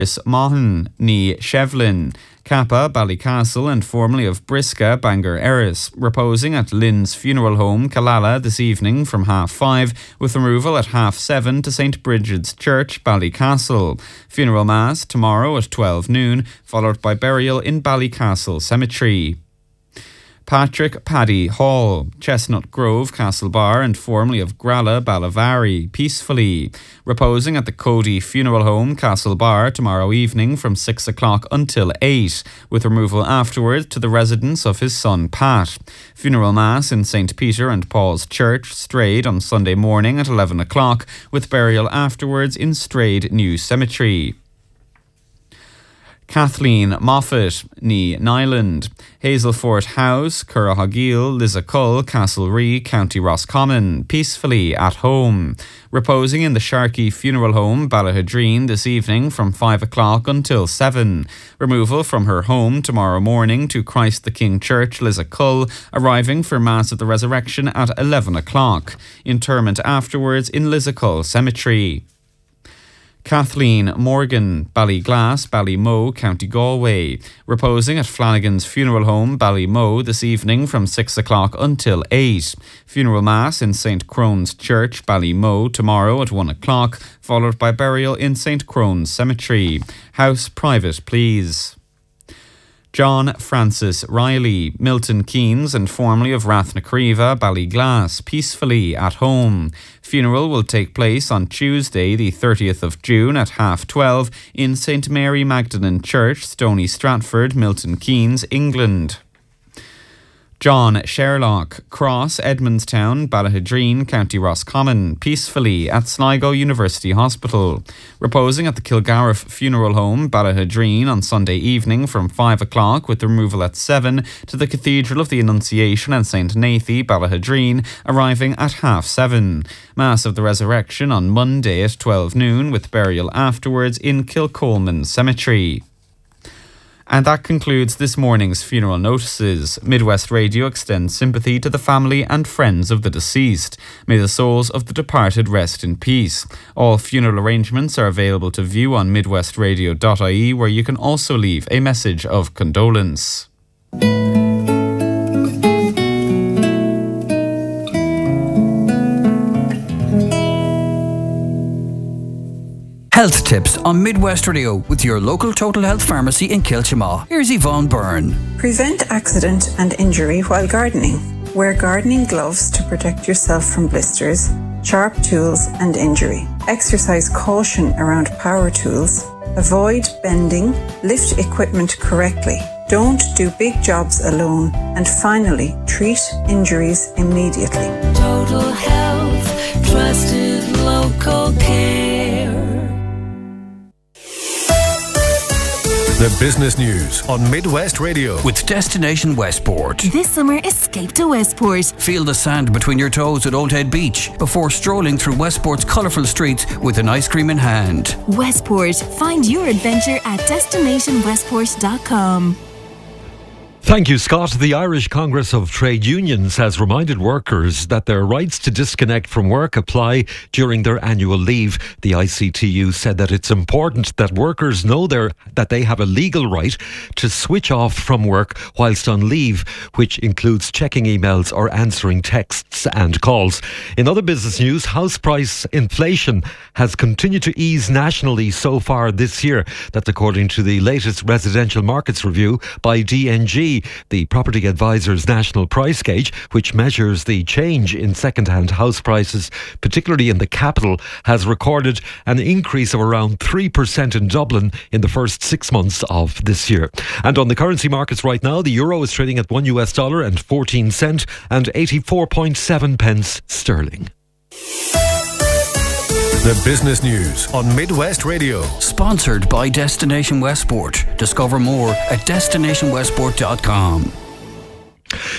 Mahon ní Shevlin, Kappa, Ballycastle and formerly of Brisca, Bangor Erris, reposing at Lynn's Funeral Home, Killala this evening from 5:30, with removal at 7:30 to St Bridget's Church, Ballycastle. Funeral Mass tomorrow at 12 noon, followed by burial in Ballycastle Cemetery. Patrick Paddy Hall, Chestnut Grove, Castlebar and formerly of Gralla, Ballavary, peacefully, reposing at the Cody Funeral Home, Castlebar tomorrow evening from 6 o'clock until 8, with removal afterwards to the residence of his son Pat. Funeral Mass in St Peter and Paul's Church, Strayed, on Sunday morning at 11 o'clock, with burial afterwards in Strayed New Cemetery. Kathleen Moffat ní Nyland, Hazelfort House, Currahageel, Lissacull, Castlerea, County Roscommon, peacefully at home, reposing in the Sharkey Funeral Home, Ballahadreen this evening from 5 o'clock until 7. Removal from her home tomorrow morning to Christ the King Church, Lissacull, arriving for Mass of the Resurrection at 11 o'clock. Interment afterwards in Lissacull Cemetery. Kathleen Morgan, Ballyglass, Ballymoe, County Galway, reposing at Flanagan's Funeral Home, Ballymoe, this evening from 6 o'clock until 8. Funeral Mass in St Crone's Church, Ballymoe, tomorrow at 1 o'clock, followed by burial in St Crone's Cemetery. House private, please. John Francis Riley, Milton Keynes and formerly of Rathnacriva, Ballyglass, peacefully at home. Funeral will take place on Tuesday, the 30th of June at 12:30 in St Mary Magdalene Church, Stony Stratford, Milton Keynes, England. John Sherlock, Cross, Edmondstown, Ballahadreen, County Roscommon, peacefully at Sligo University Hospital. Reposing at the Kilgarriff Funeral Home, Ballahadreen, on Sunday evening from 5 o'clock, with removal at 7 to the Cathedral of the Annunciation and St Nathy, Ballahadreen, arriving at 7:30. Mass of the Resurrection on Monday at 12 noon, with burial afterwards in Kilcolman Cemetery. And that concludes this morning's funeral notices. Midwest Radio extends sympathy to the family and friends of the deceased. May the souls of the departed rest in peace. All funeral arrangements are available to view on midwestradio.ie, where you can also leave a message of condolence. Health tips on Midwest Radio with your local Total Health pharmacy in Kilchamaugh. Here's Yvonne Byrne. Prevent accident and injury while gardening. Wear gardening gloves to protect yourself from blisters, sharp tools and injury. Exercise caution around power tools. Avoid bending. Lift equipment correctly. Don't do big jobs alone. And finally, treat injuries immediately. Total Health, trusted local care. The business news on Midwest Radio with Destination Westport. This summer, escape to Westport. Feel the sand between your toes at Old Head Beach before strolling through Westport's colourful streets with an ice cream in hand. Westport. Find your adventure at destinationwestport.com. Thank you, Scott. The Irish Congress of Trade Unions has reminded workers that their rights to disconnect from work apply during their annual leave. The ICTU said that it's important that workers know that they have a legal right to switch off from work whilst on leave, which includes checking emails or answering texts and calls. In other business news, house price inflation has continued to ease nationally so far this year. That's according to the latest residential markets review by DNG. The Property Advisor's National Price Gauge, which measures the change in second-hand house prices, particularly in the capital, has recorded an increase of around 3% in Dublin in the first 6 months of this year. And on the currency markets right now, the euro is trading at $1.14 and 84.7 pence sterling. The business news on Midwest Radio. Sponsored by Destination Westport. Discover more at destinationwestport.com.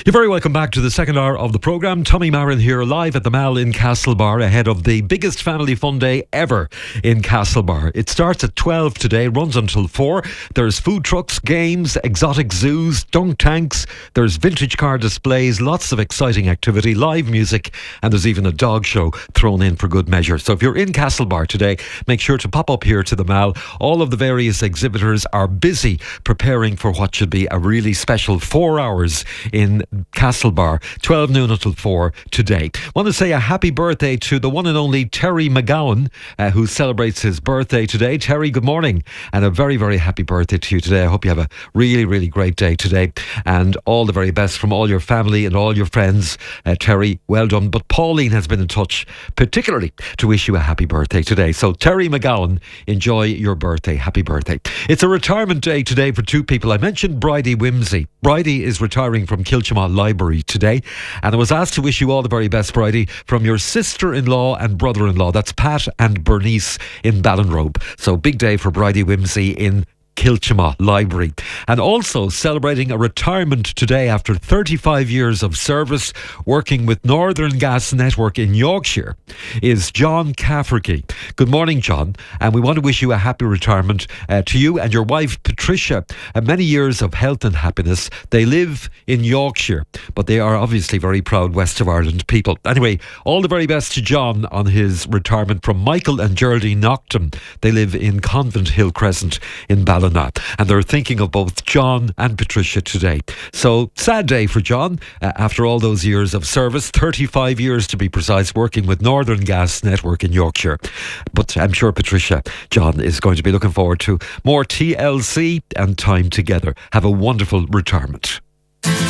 You're very welcome back to the second hour of the programme. Tommy Marin here, live at the Mall in Castlebar, ahead of the biggest family fun day ever in Castlebar. It starts at 12 today, runs until 4. There's food trucks, games, exotic zoos, dunk tanks. There's vintage car displays, lots of exciting activity, live music, and there's even a dog show thrown in for good measure. So if you're in Castlebar today, make sure to pop up here to the Mall. All of the various exhibitors are busy preparing for what should be a really special 4 hours in Castlebar, 12 noon until 4 today. Want to say a happy birthday to the one and only Terry McGowan, who celebrates his birthday today. Terry, good morning, and a very, very happy birthday to you today. I hope you have a really, really great day today, and all the very best from all your family and all your friends. Terry, well done. But Pauline has been in touch particularly to wish you a happy birthday today. So Terry McGowan, enjoy your birthday. Happy birthday. It's a retirement day today for two people. I mentioned Bridie Whimsy. Bridie is retiring from Kilchama Library today, and I was asked to wish you all the very best, Bridie, from your sister-in-law and brother-in-law. That's Pat and Bernice in Ballinrobe. So big day for Bridie Whimsy in Kilchama Library. And also celebrating a retirement today after 35 years of service working with Northern Gas Network in Yorkshire is John Cafferty. Good morning, John, and we want to wish you a happy retirement to you and your wife Patricia. Many years of health and happiness. They live in Yorkshire, but they are obviously very proud West of Ireland people. Anyway, all the very best to John on his retirement from Michael and Geraldine Nocton. They live in Convent Hill Crescent in Ballina, and they're thinking of both John and Patricia today. So sad day for John after all those years of service, 35 years to be precise, working with Northern Gas Network in Yorkshire. But I'm sure Patricia, John is going to be looking forward to more TLC and time together. Have a wonderful retirement.